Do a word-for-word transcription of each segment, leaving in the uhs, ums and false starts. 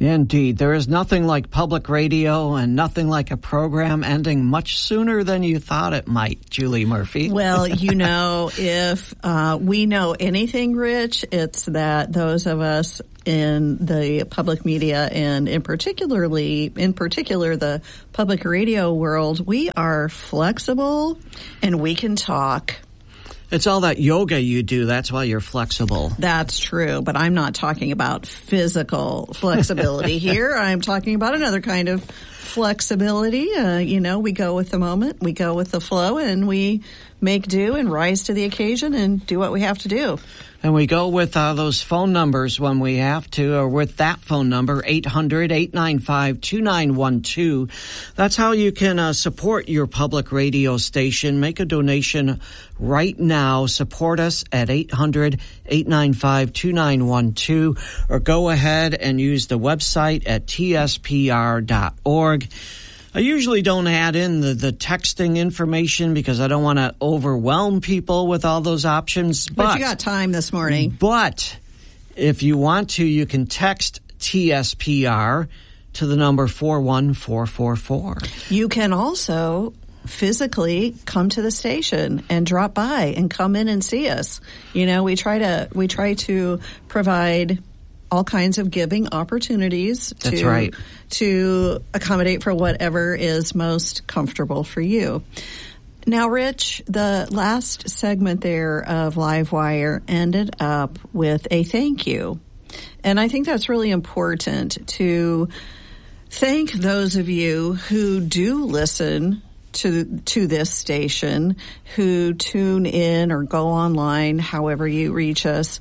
Indeed. There is nothing like public radio and nothing like a program ending much sooner than you thought it might, Julie Murphy. Well, you know, if uh, we know anything, Rich, it's that those of us in the public media and in particularly, in particular, the public radio world, we are flexible and we can talk. It's all that yoga you do. That's why you're flexible. That's true, but I'm not talking about physical flexibility here. I'm talking about another kind of flexibility. Uh, you know, we go with the moment, we go with the flow, and we make do and rise to the occasion and do what we have to do. And we go with uh, those phone numbers when we have to, or with that phone number, eight hundred, eight nine five, two nine one two. That's how you can uh, support your public radio station. Make a donation right now. Support us at eight hundred, eight nine five, two nine one two, or go ahead and use the website at T S P R dot org. I usually don't add in the, the texting information because I don't want to overwhelm people with all those options. But, but you got time this morning. But if you want to, you can text T S P R to the number four one four four four. You can also physically come to the station and drop by and come in and see us. You know, we try to we try to provide all kinds of giving opportunities to, That's right. to accommodate for whatever is most comfortable for you. Now, Rich, the last segment there of Livewire ended up with a thank you. And I think that's really important to thank those of you who do listen to to this station, who tune in or go online, however you reach us,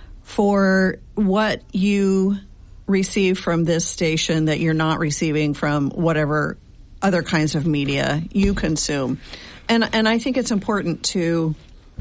for what you receive from this station that you're not receiving from whatever other kinds of media you consume. And and I think it's important to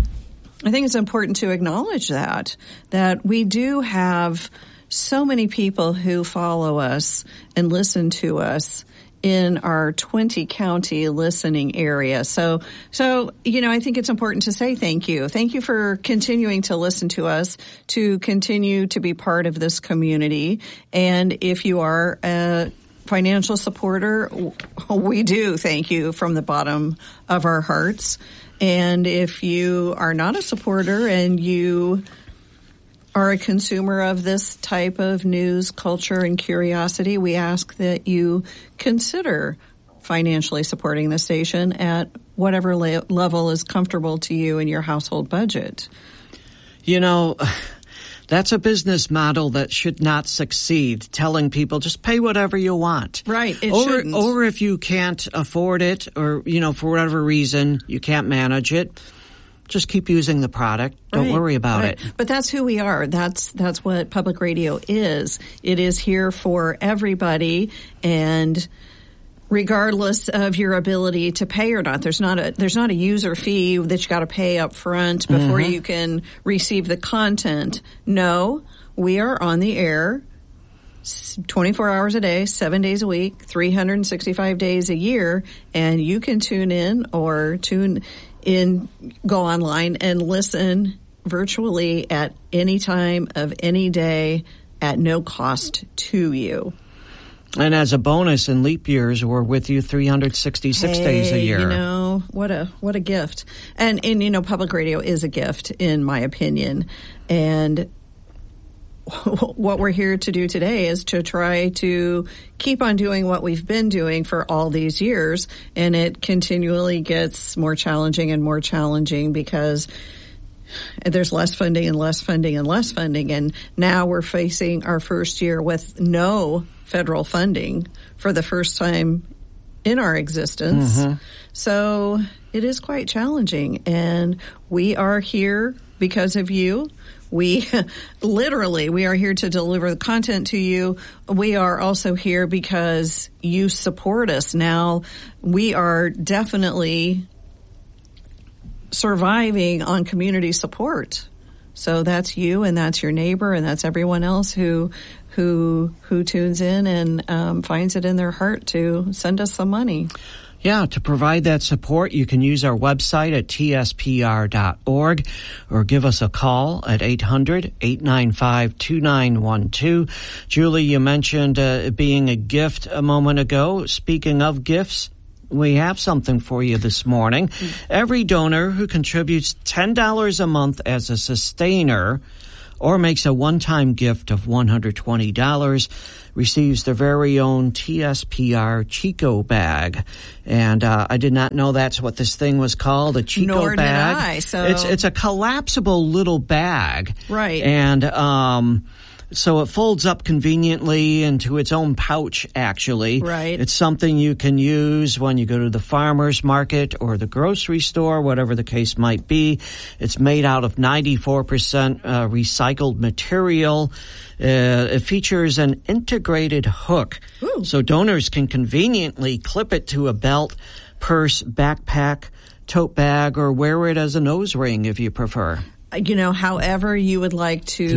I think it's important to acknowledge that that we do have so many people who follow us and listen to us in our twenty county listening area. So, so, you know, I think it's important to say thank you. Thank you for continuing to listen to us, to continue to be part of this community. And if you are a financial supporter, we do thank you from the bottom of our hearts. And if you are not a supporter and you are a consumer of this type of news, culture, and curiosity, we ask that you consider financially supporting the station at whatever la- level is comfortable to you in your household budget. You know, that's a business model that should not succeed, telling people just pay whatever you want. Right, it or, shouldn't. Or if you can't afford it or, you know, for whatever reason, you can't manage it, just keep using the product. Don't right, worry about right. it. But that's who we are. That's that's what public radio is. It is here for everybody, and regardless of your ability to pay or not, there's not a there's not a user fee that you got to pay up front before mm-hmm. you can receive the content. No, we are on the air twenty-four hours a day, seven days a week, three hundred sixty-five days a year, and you can tune in or tune in, go online and listen virtually at any time of any day at no cost to you. And as a bonus, in leap years, we're with you three hundred sixty-six hey, days a year. You know, what a what a gift. And, and, you know, public radio is a gift, in my opinion. And what we're here to do today is to try to keep on doing what we've been doing for all these years. And it continually gets more challenging and more challenging because there's less funding and less funding and less funding. And now we're facing our first year with no federal funding for the first time in our existence. Mm-hmm. So it is quite challenging. And we are here because of you. We literally, we are here to deliver the content to you. We are also here because you support us. Now, we are definitely surviving on community support. So that's you, and that's your neighbor, and that's everyone else who who who tunes in and um, finds it in their heart to send us some money. Yeah, to provide that support, you can use our website at T S P R dot org or give us a call at eight hundred, eight nine five, two nine one two. Julie, you mentioned uh, it being a gift a moment ago. Speaking of gifts, we have something for you this morning. Every donor who contributes ten dollars a month as a sustainer or makes a one-time gift of one hundred twenty dollars receives their very own T S P R Chico bag. And uh, I did not know that's what this thing was called, a Chico Nor bag. did I, so. It's, it's a collapsible little bag. Right. And um, so it folds up conveniently into its own pouch, actually. Right. It's something you can use when you go to the farmer's market or the grocery store, whatever the case might be. It's made out of ninety-four percent uh, recycled material. Uh, it features an integrated hook. Ooh. So donors can conveniently clip it to a belt, purse, backpack, tote bag, or wear it as a nose ring if you prefer. You know, however you would like to